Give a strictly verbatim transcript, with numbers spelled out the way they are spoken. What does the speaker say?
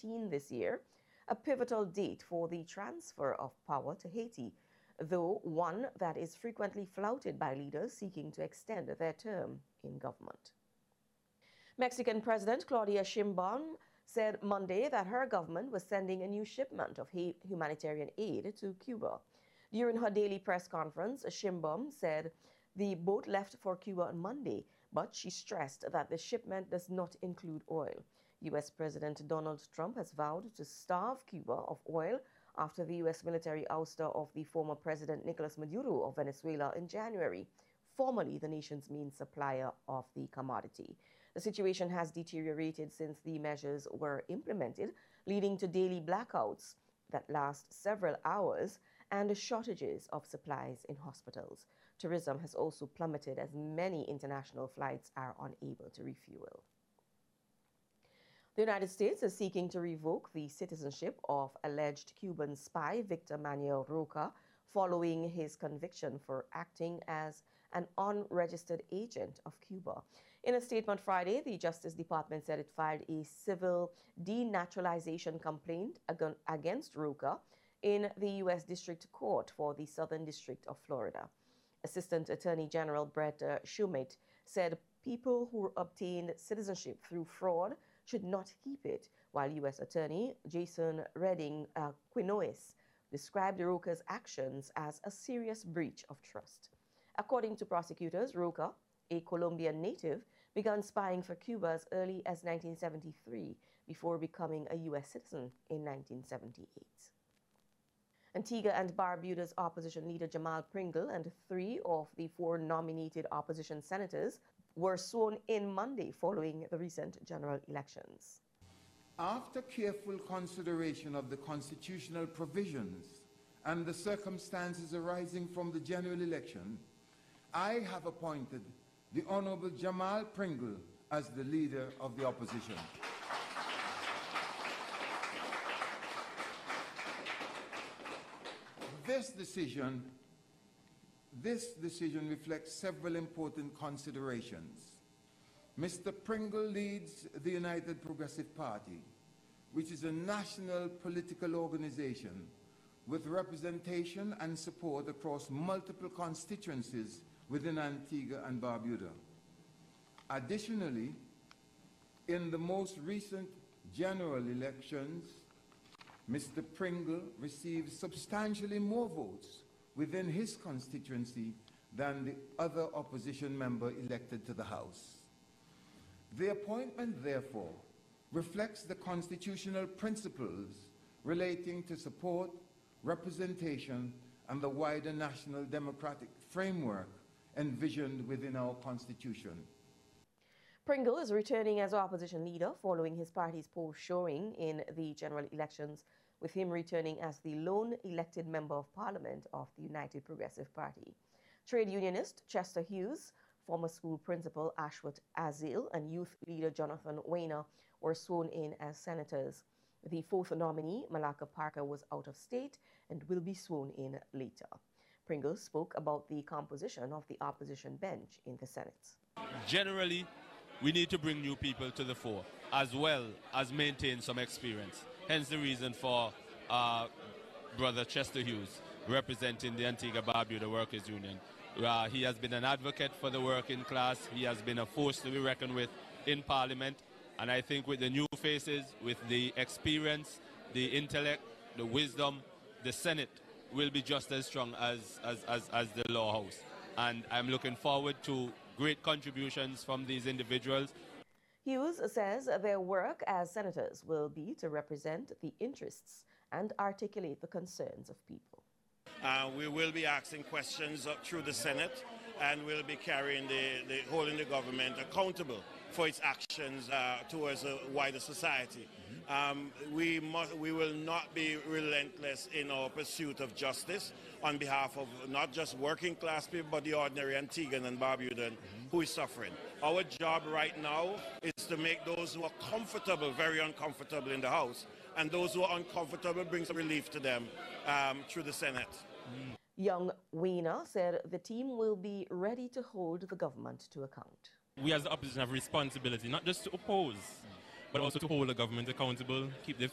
fourteen this year, a pivotal date for the transfer of power to Haiti, though one that is frequently flouted by leaders seeking to extend their term in government. Mexican President Claudia Sheinbaum said Monday that her government was sending a new shipment of humanitarian aid to Cuba. During her daily press conference, Sheinbaum said the boat left for Cuba on Monday, but she stressed that the shipment does not include oil. U S President Donald Trump has vowed to starve Cuba of oil after the U S military ouster of the former President Nicolas Maduro of Venezuela in January, formerly the nation's main supplier of the commodity. The situation has deteriorated since the measures were implemented, leading to daily blackouts that last several hours and shortages of supplies in hospitals. Tourism has also plummeted as many international flights are unable to refuel. The United States is seeking to revoke the citizenship of alleged Cuban spy Victor Manuel Roca following his conviction for acting as an unregistered agent of Cuba. In a statement Friday, the Justice Department said it filed a civil denaturalization complaint ag- against Roca in the U S District Court for the Southern District of Florida. Assistant Attorney General Brett uh, Shumate said people who obtained citizenship through fraud should not keep it, while U S Attorney Jason Redding uh, Quinones described Roca's actions as a serious breach of trust. According to prosecutors, Roca, a Colombian native, began spying for Cuba as early as nineteen seventy-three before becoming a U S citizen in nineteen seventy-eight. Antigua and Barbuda's opposition leader Jamal Pringle and three of the four nominated opposition senators were sworn in Monday following the recent general elections. After careful consideration of the constitutional provisions and the circumstances arising from the general election, I have appointed the Honorable Jamal Pringle as the leader of the opposition. This decision, this decision reflects several important considerations. Mister Pringle leads the United Progressive Party, which is a national political organization with representation and support across multiple constituencies within Antigua and Barbuda. Additionally, in the most recent general elections, Mister Pringle received substantially more votes within his constituency than the other opposition member elected to the House. The appointment, therefore, reflects the constitutional principles relating to support, representation, and the wider national democratic framework envisioned within our Constitution. Pringle is returning as opposition leader following his party's poll showing in the general elections, with him returning as the lone elected member of parliament of the United Progressive Party. Trade unionist Chester Hughes, former school principal Ashwath Azil, and youth leader Jonathan Weiner were sworn in as senators. The fourth nominee, Malaka Parker, was out of state and will be sworn in later. Pringle spoke about the composition of the opposition bench in the Senate. Generally, we need to bring new people to the fore, as well as maintain some experience. Hence the reason for uh, Brother Chester Hughes representing the Antigua Barbuda Workers Union. Uh, he has been an advocate for the working class. He has been a force to be reckoned with in Parliament. And I think with the new faces, with the experience, the intellect, the wisdom, the Senate will be just as strong as, as, as, as the Law House. And I'm looking forward to great contributions from these individuals. Hughes says their work as senators will be to represent the interests and articulate the concerns of people. Uh, we will be asking questions up through the Senate, and we'll be carrying the, the holding the government accountable for its actions uh, towards a wider society. Um, we, must, we will not be relentless in our pursuit of justice on behalf of not just working class people, but the ordinary Antiguan and Barbudan who is suffering. Our job right now is to make those who are comfortable very uncomfortable in the House, and those who are uncomfortable bring some relief to them um, through the Senate. Young Weiner said the team will be ready to hold the government to account. We as the opposition have responsibility not just to oppose, but also to hold the government accountable, keep the